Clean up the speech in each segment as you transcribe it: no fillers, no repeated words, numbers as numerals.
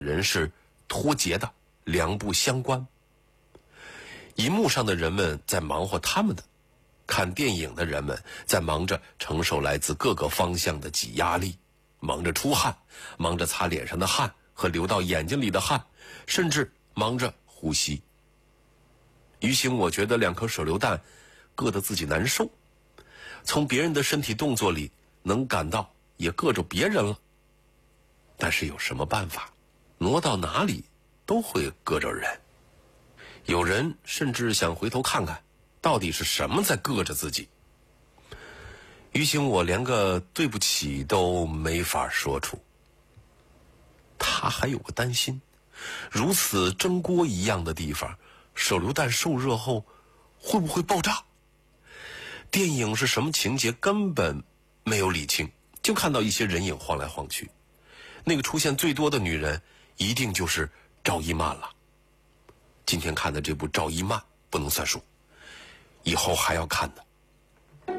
人是脱节的，两不相关。银幕上的人们在忙活他们的，看电影的人们在忙着承受来自各个方向的挤压力，忙着出汗，忙着擦脸上的汗和流到眼睛里的汗，甚至忙着呼吸。于情我觉得两颗手榴弹硌得自己难受，从别人的身体动作里能感到也硌着别人了，但是有什么办法，挪到哪里都会硌着人。有人甚至想回头看看到底是什么在硌着自己。于情我连个对不起都没法说出。他还有个担心，如此蒸锅一样的地方，手榴弹受热后会不会爆炸？电影是什么情节根本没有理清，就看到一些人影晃来晃去。那个出现最多的女人一定就是赵一曼了。今天看的这部赵一曼不能算数，以后还要看的。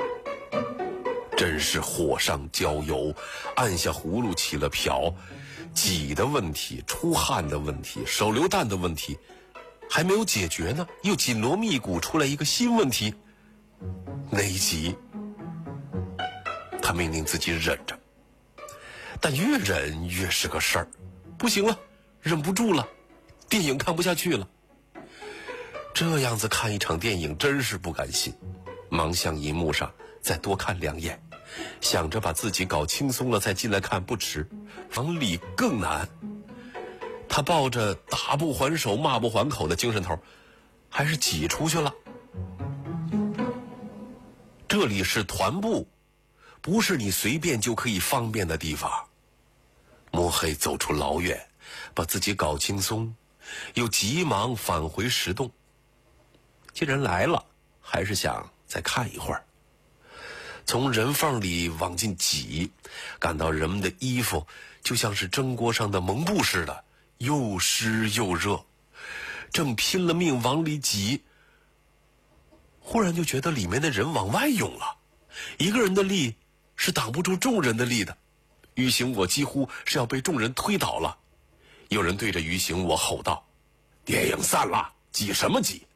真是火上浇油，按下葫芦起了瓢，挤的问题，出汗的问题，手榴弹的问题还没有解决呢，又紧锣密鼓出来一个新问题。那一集他命令自己忍着，但越忍越是个事儿，不行了，忍不住了，电影看不下去了。这样子看一场电影真是不甘心，忙向银幕上再多看两眼，想着把自己搞轻松了再进来看不迟，往里更难。他抱着打不还手骂不还口的精神头，还是挤出去了。这里是团部，不是你随便就可以方便的地方。摸黑走出老远，把自己搞轻松，又急忙返回石洞。既然来了，还是想再看一会儿。从人缝里往进挤，感到人们的衣服就像是蒸锅上的蒙布似的，又湿又热。正拼了命往里挤，忽然就觉得里面的人往外涌了，一个人的力是挡不住众人的力的。于行我几乎是要被众人推倒了。有人对着于行我吼道：“电影散了，挤什么挤？”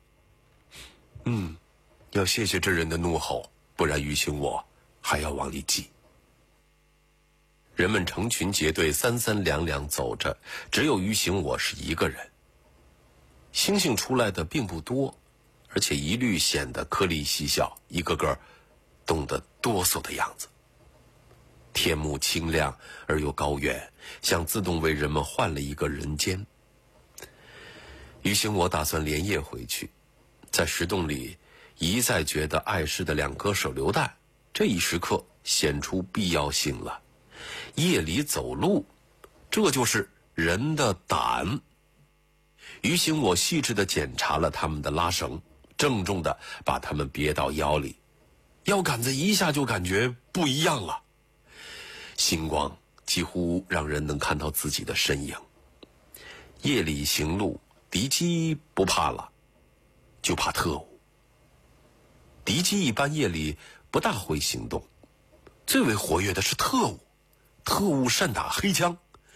要谢谢这人的怒吼，不然于行我还要往里挤。人们成群结队，三三两两走着，只有于行我是一个人。星星出来的并不多，而且一律显得颗粒细小，一个个冻得哆嗦的样子。天幕清亮而又高远，像自动为人们换了一个人间。于行我打算连夜回去，在石洞里一再觉得碍事的两颗手榴弹，这一时刻显出必要性了。夜里走路，这就是人的胆。于行我细致地检查了他们的拉绳，郑重地把他们别到腰里，腰杆子一下就感觉不一样了。星光几乎让人能看到自己的身影。夜里行路，敌机不怕了，就怕特务。敌机一般夜里不大会行动，最为活跃的是特务。特务善打黑枪，